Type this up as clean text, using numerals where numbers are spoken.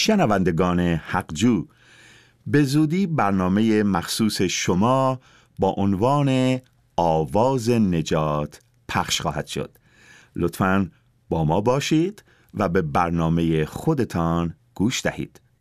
شنوندگان حقجو، به زودی برنامه مخصوص شما با عنوان آواز نجات پخش خواهد شد. لطفاً با ما باشید و به برنامه خودتان گوش دهید.